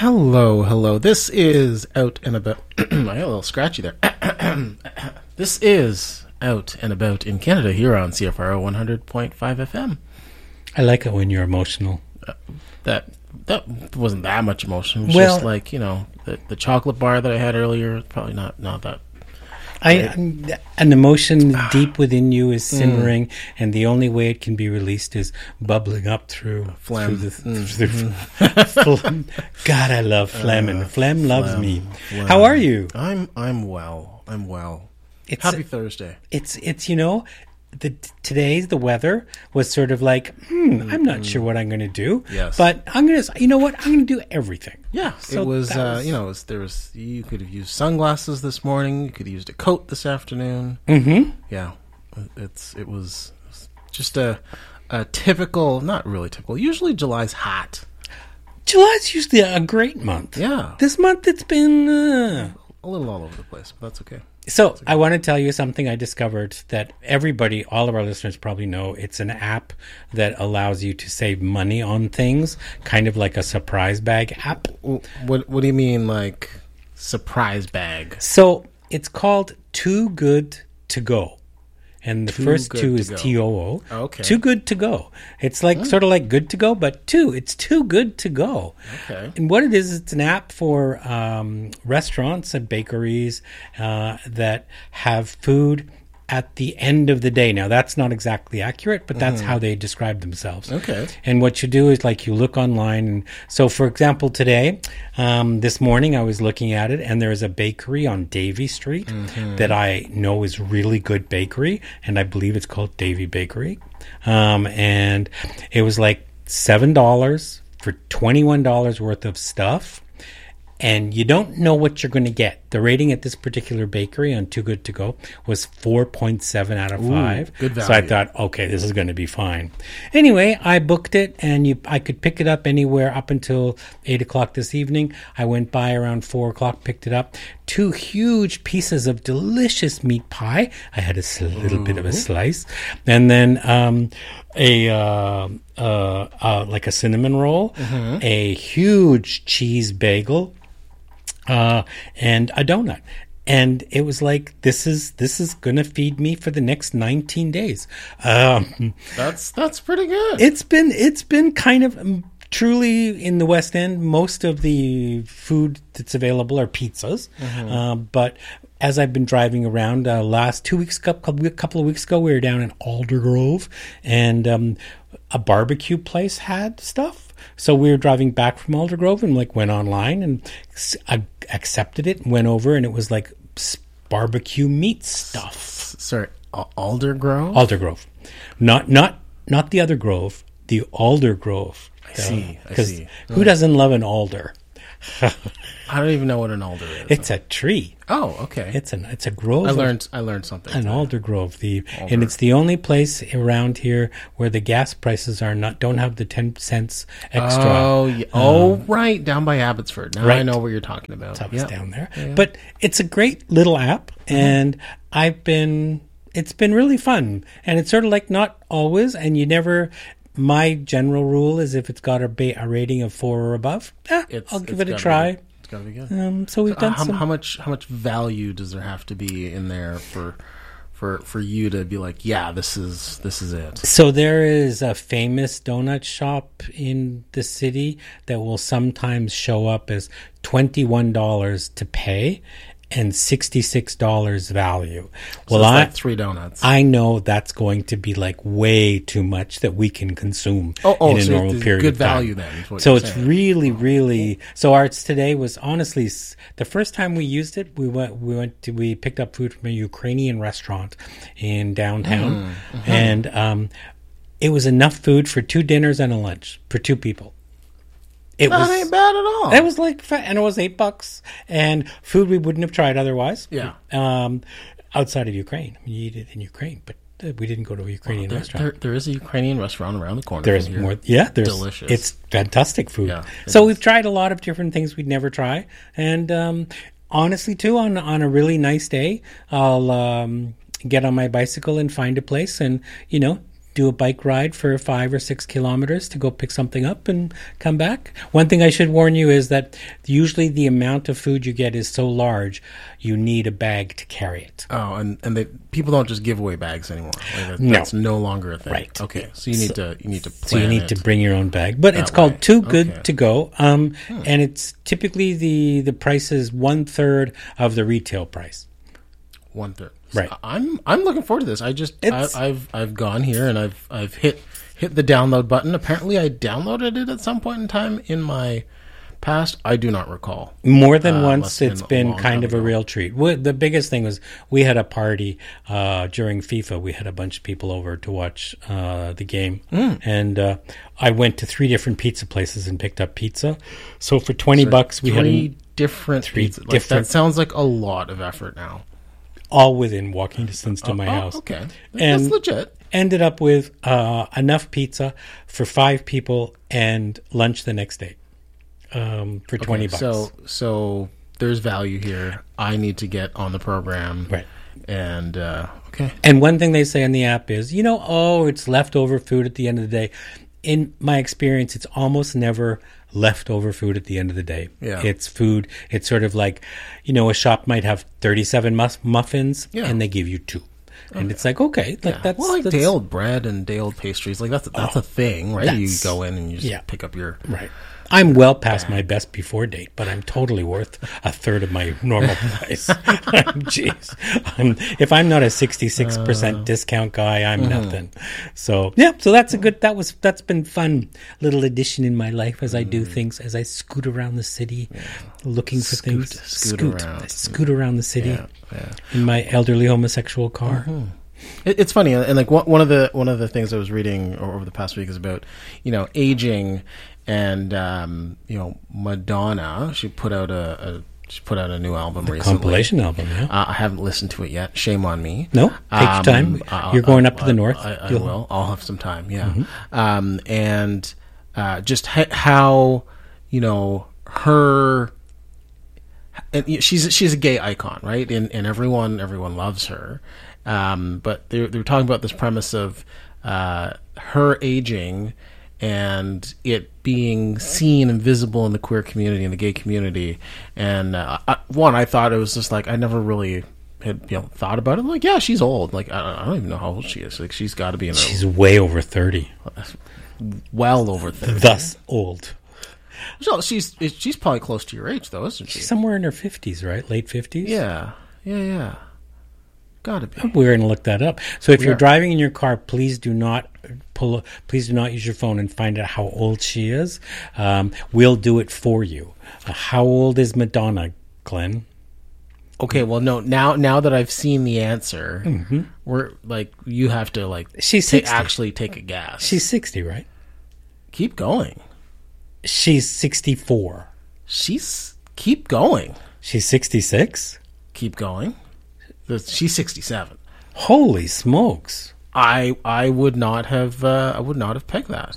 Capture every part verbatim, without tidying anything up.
Hello, hello. This is Out and About. I got a little scratchy there. This is Out and About in Canada here on C F R O one hundred point five F M. I like it when you're emotional. Uh, that that wasn't that much emotion. It was Well- just like, you know, the, the chocolate bar that I had earlier, probably not, not that. I, an emotion deep within you is simmering, mm. and the only way it can be released is bubbling up through phlegm. Through the, mm. through phlegm. God, I love phlegm, and uh, phlegm loves phlegm, me. Phlegm. How are you? I'm I'm well. I'm well. It's Happy a, Thursday. It's it's you know. The, today's the weather was sort of like, hmm, I'm not mm. sure what I'm going to do. Yes. But I'm going to, you know what? I'm going to do everything. Yeah. So it was, uh, was, you know, it was, there was, you could have used sunglasses this morning. You could have used a coat this afternoon. Mm-hmm. Yeah. It's, it was just a, a typical, not really typical. Usually July's hot. July's usually a great month. Yeah. This month it's been uh, a little all over the place, but that's okay. So okay. I want to tell you something I discovered that everybody, all of our listeners probably know. It's an app that allows you to save money on things, kind of like a surprise bag app. What What do you mean, like surprise bag? So it's called Too Good to Go. And the too first two is go. T O O. Okay. Too Good to Go. It's like oh. sort of like good to go, but two. It's too good to go. Okay. And what it is, it's an app for um, restaurants and bakeries uh, that have food at the end of the day. Now, that's not exactly accurate, but that's mm-hmm. how they describe themselves. Okay. And what you do is, like, you look online. And so, for example, today, um, this morning, I was looking at it, and there is a bakery on Davie Street mm-hmm. that I know is really good bakery, and I believe it's called Davie Bakery. Um, and it was like seven dollars for twenty-one dollars worth of stuff. And you don't know what you're going to get. The rating at this particular bakery on Too Good To Go was four point seven out of five. Ooh, good value. So I thought, okay, this is going to be fine. Anyway, I booked it, and you, I could pick it up anywhere up until eight o'clock this evening. I went by around four o'clock, picked it up. Two huge pieces of delicious meat pie. I had a little Ooh. bit of a slice. And then um, a uh, uh, uh, like a cinnamon roll, mm-hmm. a huge cheese bagel, Uh, and a donut. And it was like, this is this is going to feed me for the next nineteen days. Um, that's that's pretty good. It's been it's been kind of um, truly in the West End. Most of the food that's available are pizzas, mm-hmm. uh, but as I've been driving around, uh, last two weeks, couple, couple of weeks ago, we were down in Aldergrove, and um, a barbecue place had stuff. So we were driving back from Aldergrove and like went online and I accepted it and went over, and it was like barbecue meat stuff. Sorry, Aldergrove? Aldergrove. Not not not the other grove, the Aldergrove. I see, I see. Who doesn't love an alder? I don't even know what an alder is. It's a tree. Oh, okay. It's an it's a grove. I learned I learned something. An alder grove, the alder. And it's the only place around here where the gas prices are not don't have the ten cents extra. Oh, yeah. um, oh, right, down by Abbotsford. Now right. I know what you're talking about. It's yep. down there. Yeah. But it's a great little app, mm-hmm. and I've been it's been really fun, and it's sort of like not always, and you never. My general rule is if it's got a, ba- a rating of four or above, eh, I'll give it a try. It's got to be good. Um, so we've so, done uh, how, some. How much? How much value does there have to be in there for, for, for you to be like, yeah, this is this is it? So there is a famous donut shop in the city that will sometimes show up as twenty-one dollars to pay and sixty-six dollars value. So well, it's I like three donuts. I know that's going to be like way too much that we can consume oh, oh, in a so normal period good of time. Value then. So it's saying. really, really. So ours today was honestly the first time we used it. We went, we went to, we picked up food from a Ukrainian restaurant in downtown, mm, mm-hmm. and um, it was enough food for two dinners and a lunch for two people. It that was, ain't bad at all. It was like, and it was eight bucks, and food we wouldn't have tried otherwise. Yeah. Um, outside of Ukraine, I mean, you eat it in Ukraine, but uh, we didn't go to a Ukrainian well, there, restaurant. There, there is a Ukrainian restaurant around the corner. There is more. Yeah, there's delicious. It's fantastic food. Yeah, so is. we've tried a lot of different things we'd never try, and um, honestly, too, on on a really nice day, I'll um, get on my bicycle and find a place, and you know. do a bike ride for five or six kilometers to go pick something up and come back. One thing I should warn you is that usually the amount of food you get is so large, you need a bag to carry it. Oh, and, and they, people don't just give away bags anymore. Like that, No. That's no longer a thing. Right. Okay, so you need So- to you need to plan So you need it. to bring your own bag, but it's that called way. Too Good Okay. to Go, um, and it's typically the the price is one third of the retail price. One third. Right. So I'm I'm looking forward to this. I just I, It's- I've I've gone here and I've I've hit hit the download button. Apparently, I downloaded it at some point in time in my past. I do not recall. More than Uh, once, must have it's been a been long kind time of a ago. real treat. We, the biggest thing was we had a party uh, during FIFA. We had a bunch of people over to watch uh, the game, Mm. and uh, I went to three different pizza places and picked up pizza. So for twenty bucks, we had Three an- different three pizzas. Like, different- that sounds like a lot of effort now. all within walking distance to my Oh, house. okay, And- that's legit. Ended up with uh, enough pizza for five people and lunch the next day um, for twenty bucks. So so there's value here. I need to get on the program. Right. And uh, okay. And one thing they say in the app is, you know, oh, it's leftover food at the end of the day. In my experience, it's almost never leftover food at the end of the day. Yeah. It's food. It's sort of like, you know, a shop might have thirty-seven mus- muffins Yeah. and they give you two. And it's like, okay, like Yeah. that's, well, like that's day old bread and day old pastries. Like that's that's a thing, right? You that's- go in and you just yeah. pick up your. right. I'm well past my best before date, but I'm totally worth a third of my normal price. Jeez. I'm, if I'm not a sixty-six percent Uh. discount guy, I'm Mm-hmm. nothing. So, yeah, so that's a good, that was, that's been fun little addition in my life as I do things, as I scoot around the city looking for Mm. Scoot- things. scoot around. I scoot around the city Yeah, yeah. in my elderly homosexual car. It, it's funny, and like one one of the one of the things I was reading over the past week is about you know aging, and um, you know Madonna. She put out a, a she put out a new album recently. Compilation album, yeah. Uh, I haven't listened to it yet. Shame on me. No, take your time. I'll- You're going I'll- up to the north. I, I You'll- Mm-hmm. will. I'll have some time. Yeah. Um, and uh, just h- how you know her. And she's she's a gay icon, right? And and everyone everyone loves her. Um, but they they were talking about this premise of uh, her aging and it being seen and visible in the queer community and the gay community. And uh, I, one, I thought it was just like I never really had you know thought about it. Like, yeah, she's old. Like, I don't, I don't even know how old she is. Like, she's got to be in her She's way over thirty. well over thirty. Thus old. So she's she's probably close to your age, though, isn't she? She's somewhere in her fifties, right? Late fifties? Yeah, yeah, yeah. Gotta be. We're going to look that up. So if We you're are. driving in your car, please do not pull. Please do not use your phone and find out how old she is. Um, we'll do it for you. Uh, how old is Madonna, Glenn? Okay, well, no. Now, now that I've seen the answer, we're like you have to like She's ta- sixty. actually take a guess. She's sixty, right? keep going. She's sixty-four. She's keep going. She's sixty-six. Keep going. She's sixty-seven. Holy smokes! I I would not have uh, I would not have pegged that.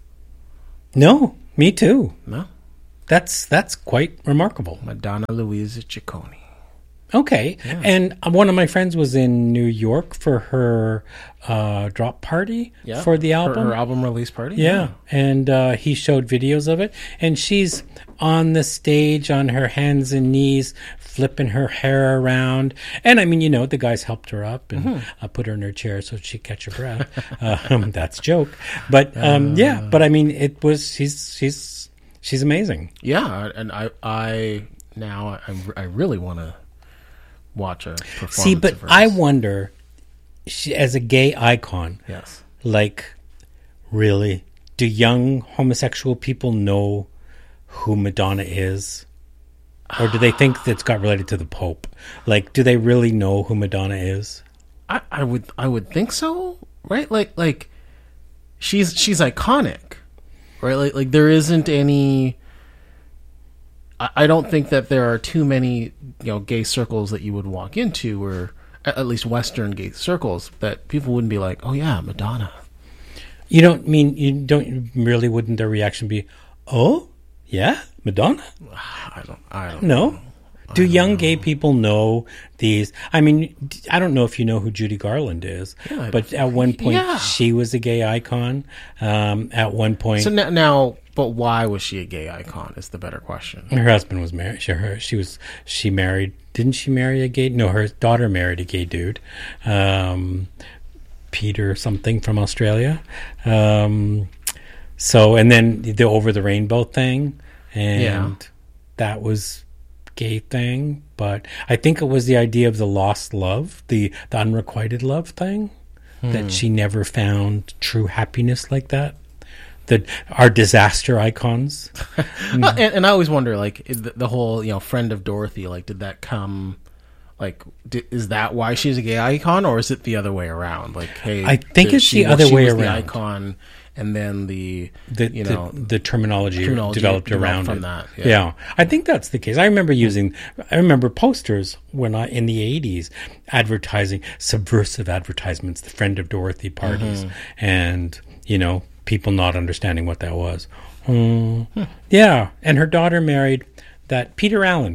No, me too. No, That's that's quite remarkable. Madonna Louisa Ciccone. Okay. And one of my friends was in New York for her uh, drop party for the album. Her, her album release party. Yeah. And uh, he showed videos of it. And she's on the stage on her hands and knees, flipping her hair around. And I mean, you know, the guys helped her up and Mm-hmm. uh, put her in her chair so she'd catch her breath. um, that's a joke. But um, yeah, but I mean, it was, she's, she's, she's amazing. Yeah, and I I now I, I really want to watch a performance. See, but of hers. I wonder, she, as a gay icon, yes. like, really, do young homosexual people know who Madonna is? Or do they think that's got related to the Pope? Like, do they really know who Madonna is? I, I would I would think so, right? Like like she's she's iconic, right? Like like there isn't any. I, I don't think that there are too many you know gay circles that you would walk into, or at, at least Western gay circles that people wouldn't be like, oh yeah, Madonna. You don't mean, you don't really, wouldn't their reaction be, oh, yeah, Madonna? I don't I don't No. Do young gay people know these? I mean, I don't know if you know who Judy Garland is, Yeah, but at one point yeah. she was a gay icon. Um, at one point, So now, now, but why was she a gay icon? Is the better question. her husband was married. She, her, she was she married. Didn't she marry a gay? No, her daughter married a gay dude, um, Peter something from Australia. Um, so and then the Over the Rainbow thing, and Yeah. that was gay thing. But I think it was the idea of the lost love, the the unrequited love thing, that she never found true happiness like that. That are disaster icons. Uh, and, and I always wonder, like, is the, the whole, you know, friend of Dorothy, like, did that come, like, di- is that why she's a gay icon, or is it the other way around? Like, hey, I think did it's she- the other she way was around. The icon, and then the, the, you the, know, the terminology, terminology developed developed around from it. that, Yeah. yeah. I think that's the case. I remember using, I remember posters when I in the eighties advertising subversive advertisements, the Friend of Dorothy parties, Mm-hmm. and you know people not understanding what that was. Hmm. Yeah, and her daughter married that Peter Allen,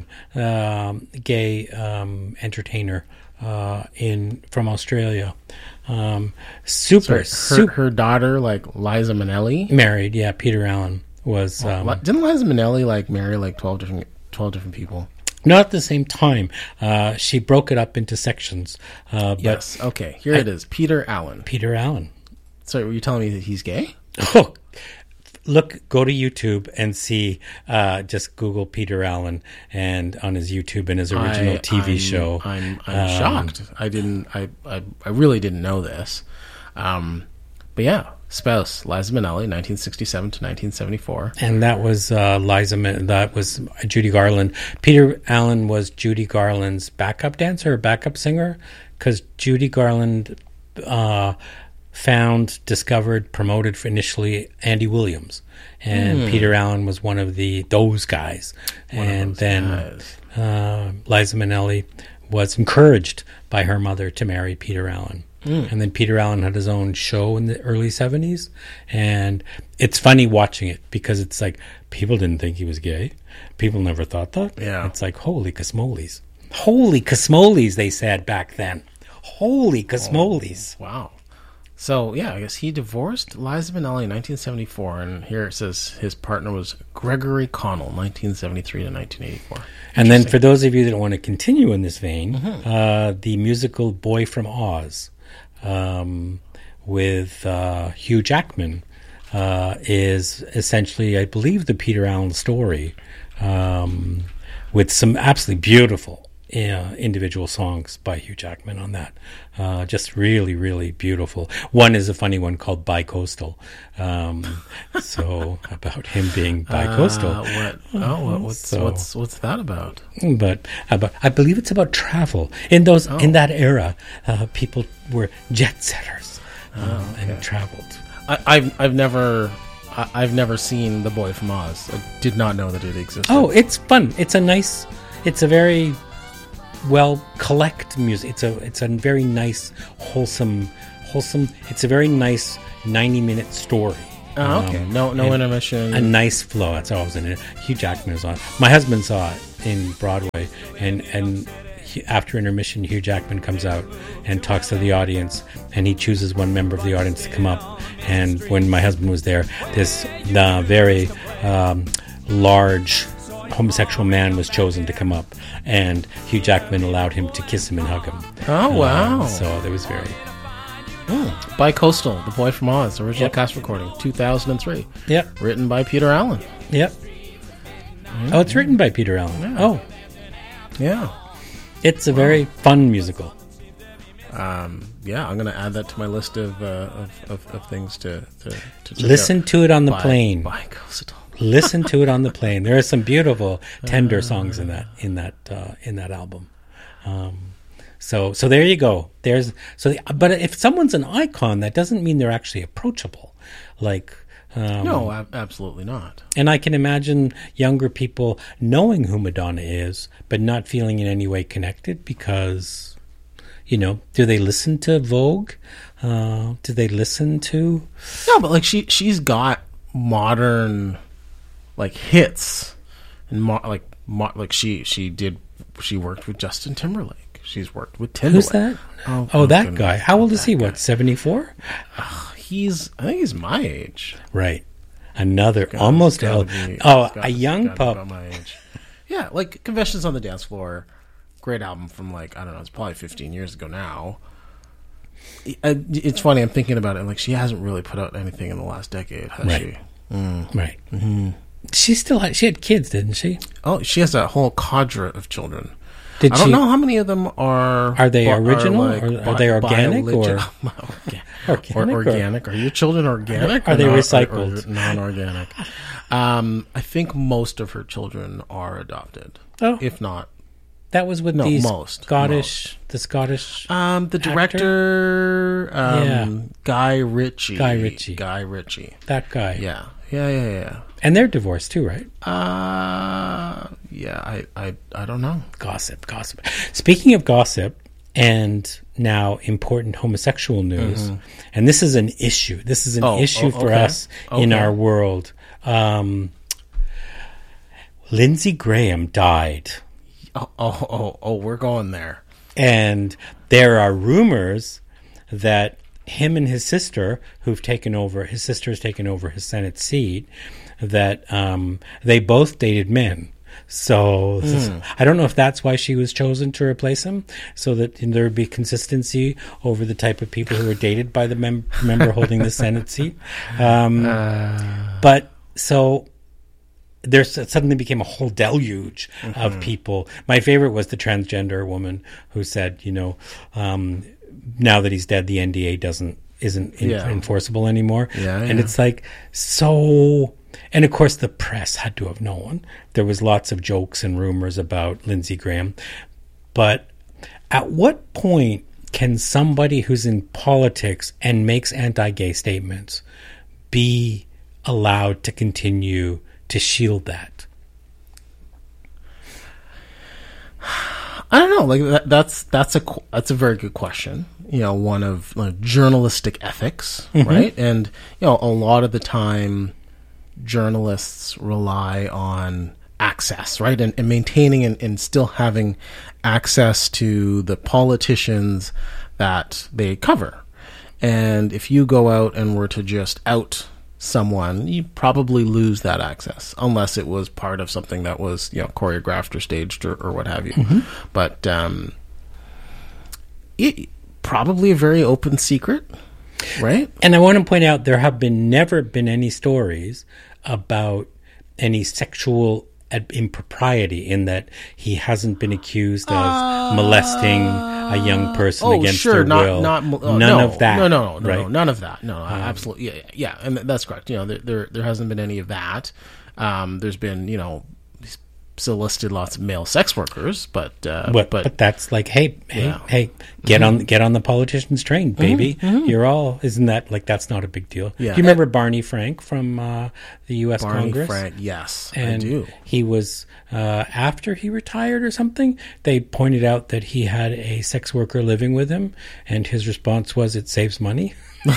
um, gay um, entertainer uh, in from Australia. Um, super, Sorry, her, super her daughter, like, Liza Minnelli. married. Yeah, Peter Allen was um, Li- Didn't Liza Minnelli, like, marry, like, twelve different, twelve different people? not at the same time. Uh, she broke it up into sections. Uh, but Yes. Okay, here it is. Peter Allen. Peter Allen. Sorry, were you telling me that he's gay? Oh, look, go to YouTube and see. Uh, just Google Peter Allen and on his YouTube and his original I- T V I'm- show. I'm, I'm Um, shocked. I didn't. I, I. I really didn't know this. Um, but yeah, spouse Liza Minnelli, nineteen sixty-seven to nineteen seventy-four. And that was uh, Liza. Min- That was Judy Garland. Peter Allen was Judy Garland's backup dancer or backup singer, because Judy Garland uh, found, discovered, promoted for initially Andy Williams, and Peter Allen was one of the those guys. and those then guys. Uh, Liza Minnelli was encouraged by her mother to marry Peter Allen. And then Peter Allen had his own show in the early seventies. And it's funny watching it because it's like people didn't think he was gay. People never thought that. Yeah. It's like, holy cosmoles. Holy cosmoles, they said back then. Holy cosmoles. Wow. So yeah, I guess he divorced Liza Minnelli in nineteen seventy-four, and here it says his partner was Gregory Connell, nineteen seventy-three to nineteen eighty-four. And then for those of you that want to continue in this vein, uh, the musical Boy from Oz um, with uh, Hugh Jackman uh, is essentially, I believe, the Peter Allen story um, with some absolutely beautiful uh, individual songs by Hugh Jackman on that. Uh, just really, really beautiful. One is a funny one called Bi-Coastal. Um, so about him being bi-coastal. Uh, what? Oh, what, what's So- what's what's that about? But about, I believe it's about travel. In those in that era, uh, people were jet setters uh, and traveled. I, I've I've never I, I've never seen The Boy from Oz. I did not know that it existed. Oh, it's fun. It's a nice. It's a very well collect music. It's a it's a very nice, wholesome, wholesome. It's a very nice ninety minute story. Oh, okay. Um, No no and intermission. A nice flow. That's all I was in it. Hugh Jackman is on. My husband saw it in Broadway, and and he, after intermission, Hugh Jackman comes out and talks to the audience, and he chooses one member of the audience to come up. And when my husband was there, this uh, very um, large homosexual man was chosen to come up, and Hugh Jackman allowed him to kiss him and hug him. Oh, wow. Uh, so that was very. Bi-Coastal, The Boy from Oz, original Yep. cast recording, two thousand three. Yep. Written by Peter Allen. Yep. Oh, it's written by Peter Allen. Yeah. Oh, Yeah. it's a very fun musical. Um, yeah, I'm going to add that to my list of uh, of, of, of things to, to, to check Listen out. to it on the Bi- plane. Bi-Coastal. Listen to it on the plane. There are some beautiful, tender songs in that in that uh, in that album. Um, so so there you go. There's so, the, but if someone's an icon, that doesn't mean they're actually approachable. Like um, No, ab- absolutely not. and I can imagine younger people knowing who Madonna is, but not feeling in any way connected because, you know, do they listen to Vogue? Uh, do they listen to? No, but like she she's got modern like hits and Mar- like Mar- like she she did she worked with Justin Timberlake. She's worked with Timberlake. Who's that? Oh, Oh, that goodness. guy. How old is That he? guy. What, seventy-four? He's I think he's my age. Right. Another God, almost it's el- gotta be- oh it's gotta- a it's young gotta be pup. about my age. Yeah, like Confessions on the Dance Floor, great album from like I don't know, it's probably fifteen years ago now. It- It's funny, I'm thinking about it. Like she hasn't really put out anything in the last decade, has Right. she? Mm. Right. She still had, she had kids, didn't she? Oh, she has a whole cadre of children. Did I don't she? know how many of them are. Are they are original, like or are bi- they organic, biologis- or- Orga- Organic, or or- organic? Are your children organic? Are or they non- or- recycled? or non-organic. um, I think most of her children are adopted. Oh. If not, That was with No, the most, Scottish, the Scottish. um, the director, um, Yeah. Guy Ritchie. Guy Ritchie. Guy Ritchie. that guy. Yeah, yeah, yeah, yeah. And they're divorced too, right? Uh, yeah. I, I, I don't know. Gossip, gossip. Speaking of gossip, and now important homosexual news, and this is an issue. This is an Oh, issue oh, for okay. us in Okay. our world. Um, Lindsey Graham died. Oh, oh, oh, oh, we're going there. And there are rumors that him and his sister, who've taken over, his sister has taken over his Senate seat, that um, they both dated men. So Hmm. I don't know if that's why she was chosen to replace him, so that there would be consistency over the type of people who were dated by the mem- member holding the Senate seat. Um, Uh, but so there suddenly became a whole deluge Mm-hmm. of people. My favorite was the transgender woman who said, you know, um, now that he's dead, the N D A doesn't isn't in- Yeah. enforceable anymore. Yeah, and yeah. it's like so. And of course, the press had to have known. There was lots of jokes and rumors about Lindsey Graham. But at what point can somebody who's in politics and makes anti-gay statements be allowed to continue to shield that? I don't know. Like that, that's that's a qu- that's a very good question. You know, one of like, journalistic ethics, right? And you know, a lot of the time, journalists rely on access, right, and, and maintaining and, and still having access to the politicians that they cover. And if you go out and were to just out someone, you probably lose that access unless it was part of something that was, you know, choreographed or staged or, or what have you. But um, it probably a very open secret, right? And I want to point out there have been never been any stories about any sexual ad- impropriety in that he hasn't been accused of molesting a young person Oh, against sure, their not will. not uh, None no, of that. No, no, no, no, right? no, none of that. No, absolutely, yeah, yeah, yeah, and that's correct. You know, there there, there hasn't been any of that. Um, there's been, you know, solicited lots of male sex workers, but uh, But, but, but that's like, hey, hey, Yeah. hey, get on get on the politician's train, baby. You're all, isn't that like that's not a big deal? Yeah. Do you remember Barney Frank from uh, the U S Barney Congress? Frank, yes, And I do. he was, uh, after he retired or something, they pointed out that he had a sex worker living with him, and his response was, it saves money.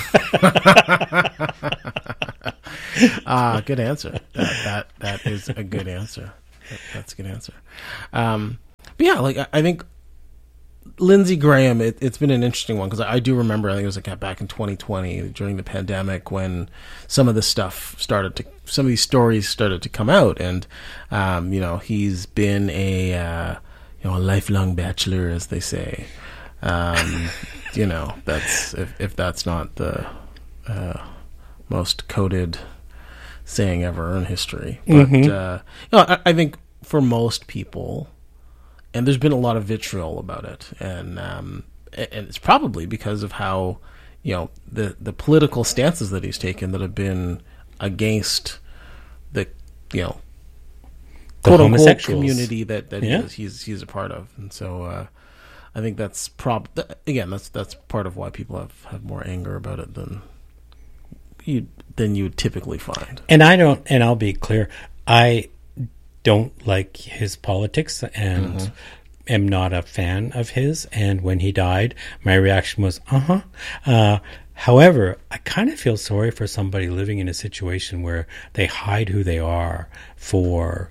Ah, good answer. That, that that is a good answer. That, that's a good answer. Um, but yeah, like I, I think Lindsey Graham, it, it's been an interesting one because I, I do remember. I think it was like back in twenty twenty during the pandemic when some of this stuff started to, some of these stories started to come out, and um, you know, he's been a uh, you know a lifelong bachelor, as they say. Um, you know, that's if if that's not the uh, most coded saying ever in history. But Mhm. uh, you know, I, I think for most people, and there's been a lot of vitriol about it, and um, a- and it's probably because of how, you know, the the political stances that he's taken that have been against the, you know, The quote unquote homosexuals. community that that Yeah. he is, he's he's a part of, and so uh, I think that's prob th- again that's that's part of why people have, have more anger about it than you than you would typically find. And I don't, and I'll be clear, I don't like his politics and Mm-hmm. am not a fan of his. And when he died, my reaction was, uh-huh. Uh, however, I kind of feel sorry for somebody living in a situation where they hide who they are for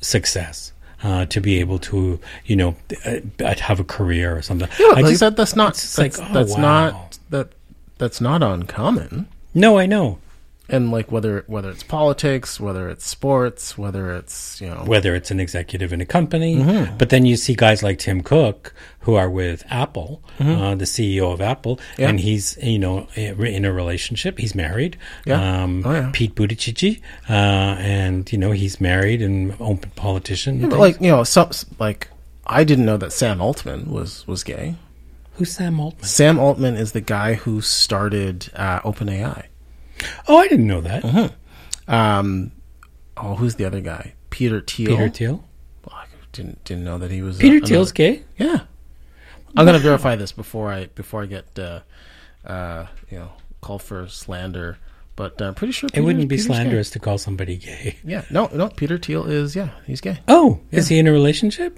success. Uh, to be able to, you know, uh, have a career or something. Yeah, I like just, that, that's not it's that's, like, oh, that's wow. not that that's not uncommon. No, I know. And like whether whether it's politics, whether it's sports, whether it's you know Whether it's an executive in a company, Mm-hmm. but then you see guys like Tim Cook who are with Apple, uh, the C E O of Apple, Yeah. and he's you know in a relationship. He's married. Yeah. Um, Oh, yeah. Pete Buttigieg, uh, and you know he's married and open politician. and but things. like you know some like I didn't know that Sam Altman was was gay. Who's Sam Altman? Sam Altman is the guy who started uh, OpenAI. Oh, I didn't know that. Um, oh, who's the other guy? Peter Thiel. Peter Thiel. Well, I didn't didn't know that he was. Peter uh, Thiel's another- gay. Yeah, I'm gonna verify this before I before I get uh, uh, you know called for slander. But I'm pretty sure It wouldn't be Peter's gay. slanderous to call somebody gay. Yeah, no, no. Peter Thiel is yeah, he's gay. Oh, is he in a relationship?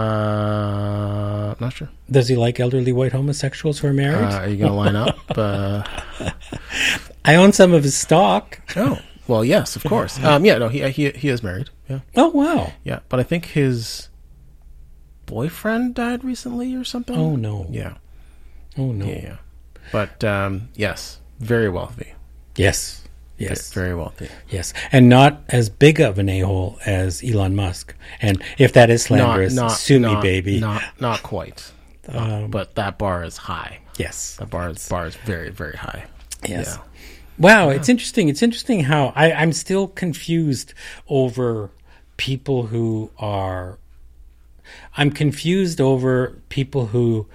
Uh, not sure. Does he like elderly white homosexuals who are married? Uh, are you gonna line up? Uh, I own some of his stock. oh, well, yes, of course. Um, yeah, no, he he he is married. Yeah, Oh, wow. yeah, but I think his boyfriend died recently or something. Oh, no. Yeah, Oh, no. yeah, yeah. But um, yes, very wealthy. Yes. Yes. Very wealthy. Yes. And not as big of an a-hole as Elon Musk. And if that is slanderous, sue me, not, baby. Not not quite. Um, but that bar is high. yes. That bar is bar is very very high. Yes. Yeah. Wow, it's interesting. It's interesting how I, I'm still confused over people who are. I'm confused over people who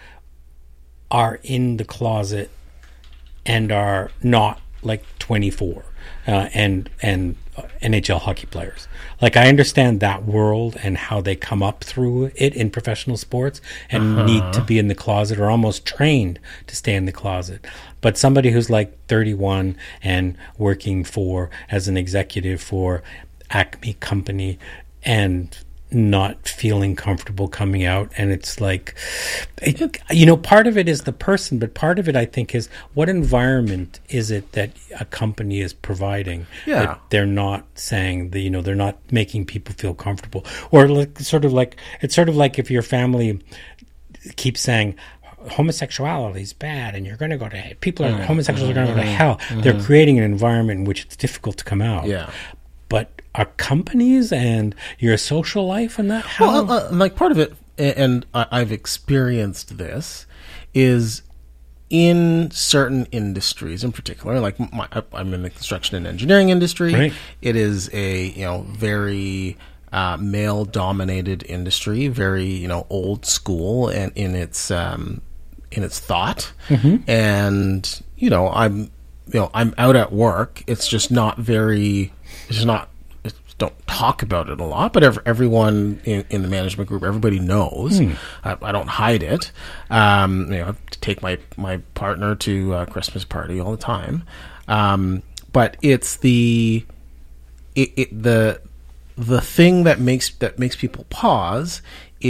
are in the closet and are not like twenty-four uh, and and N H L hockey players. Like I understand that world and how they come up through it in professional sports and Uh-huh. need to be in the closet or almost trained to stay in the closet. But somebody who's like thirty-one and working for as an executive for Acme Company and not feeling comfortable coming out, and it's like it, you know part of it is the person, but part of it I think is what environment is it that a company is providing Yeah. that they're not saying that you know they're not making people feel comfortable, or like sort of like it's sort of like if your family keeps saying homosexuality is bad and you're going to go to hell. People are homosexuals are going to go to hell. They're creating an environment in which it's difficult to come out. Yeah. But are companies and your social life and that how? Well, uh, uh, like part of it, a- and I- I've experienced this, is in certain industries in particular. Like my, I'm in the construction and engineering industry. Right. It is a you know very uh, male-dominated industry, very you know old school, and in its um, in its thought. And you know, I'm you know I'm out at work. It's just not very. It's just not. Don't talk about it a lot, but every, everyone in, in the management group, everybody knows. I, I don't hide it. Um, you know, I have to take my my partner to a Christmas party all the time, um, but it's the it, it the the thing that makes that makes people pause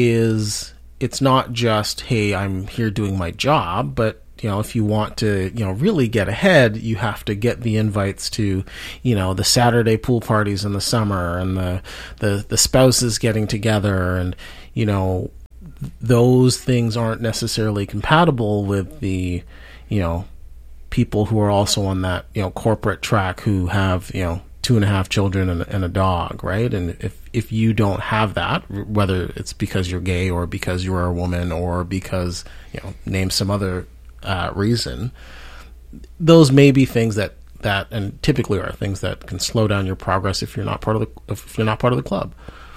is it's not just hey, I'm here doing my job, but you know, if you want to, you know, really get ahead, you have to get the invites to, you know, the Saturday pool parties in the summer and the the, the spouses getting together, and you know, those things aren't necessarily compatible with the, you know, people who are also on that, you know, corporate track who have, you know, two and a half children and, and a dog, right? And if if you don't have that, whether it's because you're gay or because you're a woman or because, you know, name some other Uh, reason, those may be things that that and typically are things that can slow down your progress if you're not part of the if you're not part of the club.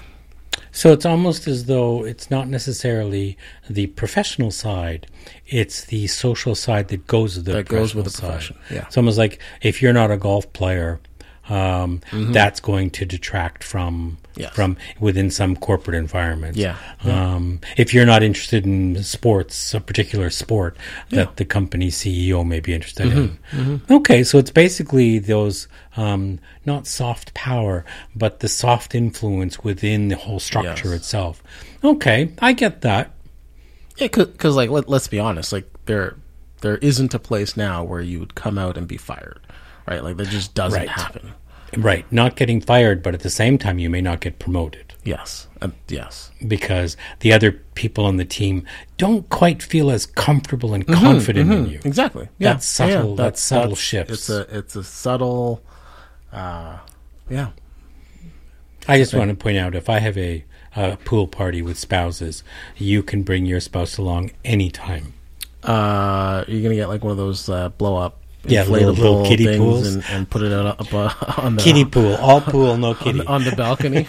So it's almost as though it's not necessarily the professional side; it's the social side that goes with the That goes with the professional profession, side. yeah. It's almost like if you're not a golf player, um, that's going to detract from Yes. from within some corporate environments. Yeah. Um, if you're not interested in sports, a particular sport that Yeah. the company C E O may be interested in. Okay, so it's basically those um, not soft power, but the soft influence within the whole structure Yes. itself. Okay, I get that. Yeah, because like let, let's be honest, like there there isn't a place now where you would come out and be fired, right? Like that just doesn't Right. happen. Right. Not getting fired, but at the same time, you may not get promoted. Yes. Uh, yes. Because the other people on the team don't quite feel as comfortable and confident mm-hmm. in you. Exactly. Yeah. That's subtle. Yeah, that's, that's subtle that's, shifts. It's a it's a subtle. Uh, yeah. I just want to point out, if I have a, a pool party with spouses, you can bring your spouse along anytime. Uh, you're gonna get like one of those uh, blow up. Yeah, little, little kiddie things pools and, and put it up uh, on the kiddie pool, all pool, no kiddie on, on the balcony.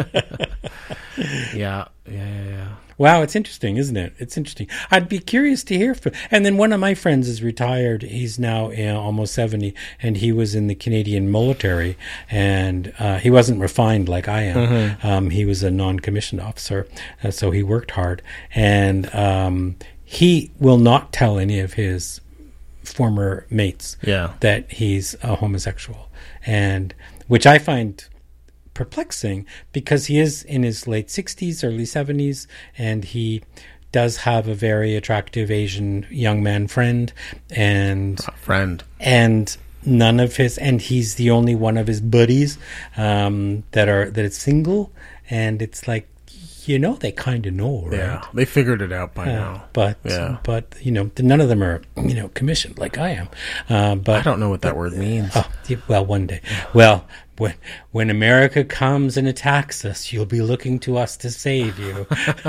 yeah, yeah, yeah, yeah. Wow, it's interesting, isn't it? It's interesting. I'd be curious to hear from. And then one of my friends is retired. He's now you know, almost seventy, and he was in the Canadian military, and uh, he wasn't refined like I am. Mm-hmm. Um, he was a non-commissioned officer, uh, so he worked hard, and um, he will not tell any of his former mates yeah. that he's a homosexual, and which I find perplexing, because he is in his late sixties, early seventies, and he does have a very attractive Asian young man friend, and a friend, and none of his, and he's the only one of his buddies um, that are that is single, and it's like, you know, they kind of know, right? Yeah, they figured it out by uh, now. But yeah. but you know, none of them are you know commissioned like I am. Uh, but I don't know what that word means. Oh, well, one day. Well, when when America comes and attacks us, you'll be looking to us to save you,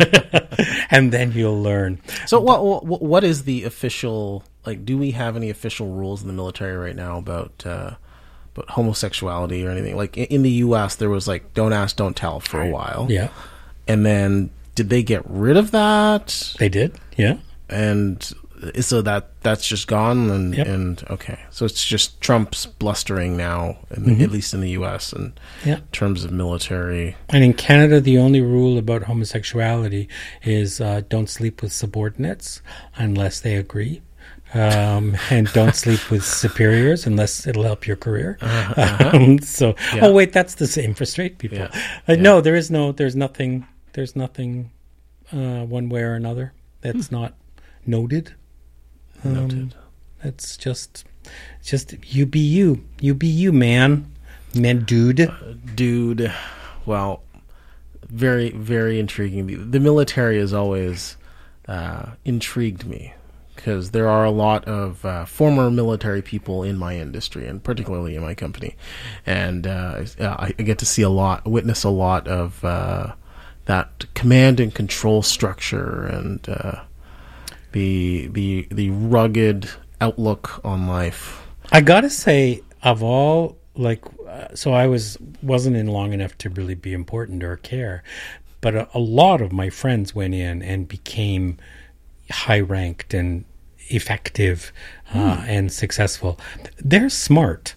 and then you'll learn. So, what what what is the official, like? Do we have any official rules in the military right now about uh, about homosexuality or anything? Like in the U S, there was like "don't ask, don't tell" for a while. Yeah. And then did they get rid of that? They did, yeah. And so that that's just gone. And, yep. and okay, so it's just Trump's blustering now, in, mm-hmm. at least in the U S and yep. in terms of military. And in Canada, the only rule about homosexuality is uh, don't sleep with subordinates unless they agree. Um, and don't sleep with superiors unless it'll help your career. Uh-huh, uh-huh. Um, so, yeah. oh wait, that's the same for straight people. Yeah. Uh, yeah. No, there is no, there's nothing, there's nothing, uh, one way or another that's hmm. not noted. Um, noted. It's just, it's just you be you, you be you, man, man, dude, uh, dude. Well, very, very intriguing. The, the military has always uh, intrigued me, because there are a lot of uh, former military people in my industry, and particularly in my company, and uh, I get to see a lot, witness a lot of uh, that command and control structure, and uh, the the the rugged outlook on life. I gotta say, of all, like, uh, so I was wasn't in long enough to really be important or care, but a, a lot of my friends went in and became high ranked and effective uh, hmm. and successful. They're smart.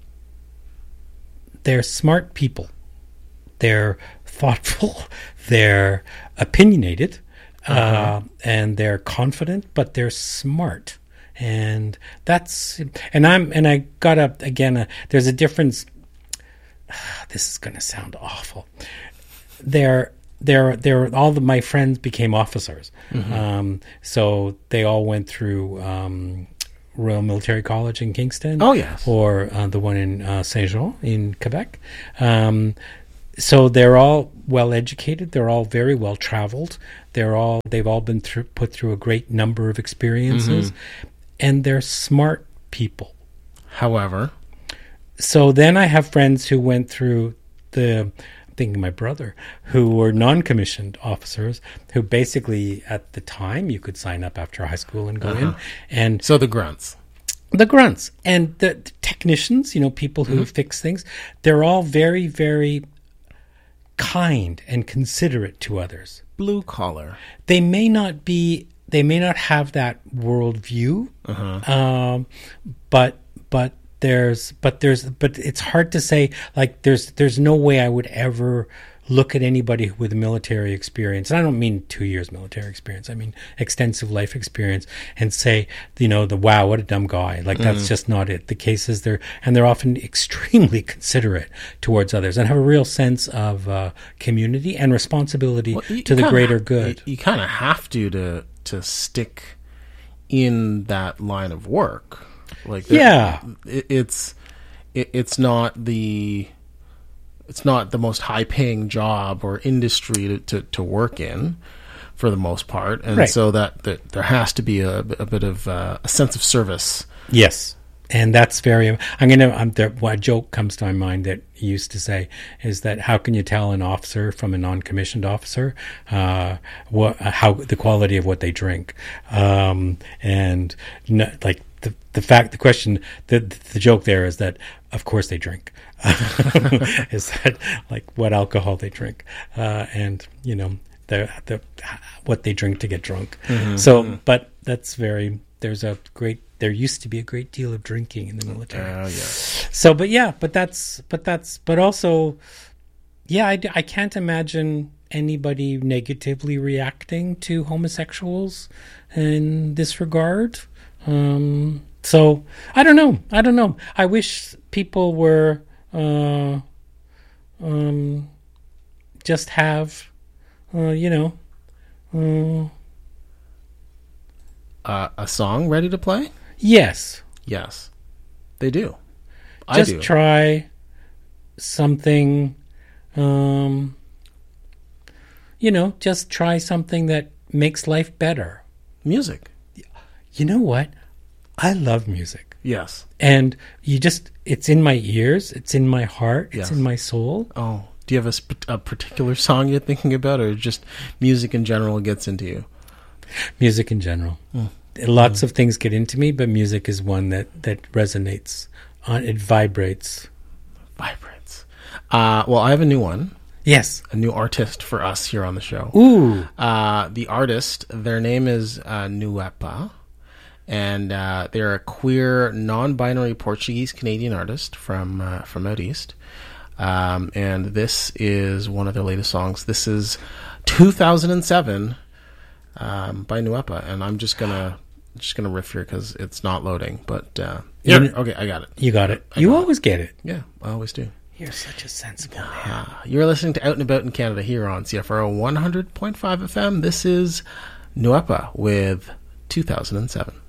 They're smart people. They're thoughtful. They're opinionated, uh-huh. uh, and they're confident, but they're smart. And that's, and I'm, and I got up again. Uh, there's a difference. Uh, this is going to sound awful. They're, They're, they're, all of my friends became officers. Mm-hmm. Um, so they all went through um, Royal Military College in Kingston. Oh, yes. Or uh, the one in uh, Saint-Jean in Quebec. Um, so they're all well educated. They're all very well traveled. They're all, they've all been through, put through a great number of experiences. Mm-hmm. And they're smart people. However. So then I have friends who went through the... thinking my brother, who were non-commissioned officers, who basically at the time you could sign up after high school and go uh-huh. in. And so the grunts. The grunts. And the, the technicians, you know, people who mm-hmm. fix things, they're all very, very kind and considerate to others. Blue collar. They may not be, they may not have that worldview, uh-huh. um, but, but, There's, but there's, but it's hard to say. Like, there's, there's no way I would ever look at anybody with military experience. And I don't mean two years military experience. I mean extensive life experience, and say, you know, the wow, what a dumb guy. Like, that's mm. just not it. The cases they're, and they're often extremely considerate towards others, and have a real sense of uh, community and responsibility well, you, to you the greater good. You, you kind of have to to to stick in that line of work. Like, yeah, it, it's it, it's not the it's not the most high paying job or industry to, to, to work in for the most part, and Right. so that, that there has to be a, a bit of uh, a sense of service. Yes. And that's very, I'm going to, I'm there, what joke comes to my mind that he used to say is that how can you tell an officer from a non-commissioned officer, uh, what, how, the quality of what they drink? Um, and no, like the, the fact, the question, the, the joke there is that of course they drink, is that like what alcohol they drink, uh, and you know, the, the, what they drink to get drunk. Mm-hmm. So, but that's very, there's a great, there used to be a great deal of drinking in the military. Uh, yeah. So, but yeah, but that's, but that's, but also, yeah, I, I can't imagine anybody negatively reacting to homosexuals in this regard. Um, so I don't know. I don't know. I wish people were, uh, um, just have, uh, you know, uh, Uh, a song ready to play? yes. Yes, they do. I Just do. try something, um, you know, just try something that makes life better. Music. You know what? I love music. Yes. And you just, it's in my ears, it's in my heart, it's Yes. in my soul. Oh, do you have a, sp- a particular song you're thinking about, or just music in general gets into you? Music in general. Mm. Lots mm. of things get into me, but music is one that, that resonates. On, it vibrates. Vibrates. Uh, well, I have a new one. Yes. A new artist for us here on the show. Ooh. Uh, the artist, their name is uh, Nuepa, and uh, they're a queer, non-binary Portuguese-Canadian artist from uh, from out east. Um, and this is one of their latest songs. This is two thousand seven um, by Nuepa, and I'm just gonna just gonna riff here because it's not loading. But uh, yeah, You- okay, I got it. You got it. I You got always get it. Yeah, I always do. You're such a sensible man. Uh, you're listening to Out and About in Canada here on C F R O one hundred point five F M. This is Nuepa with two thousand seven.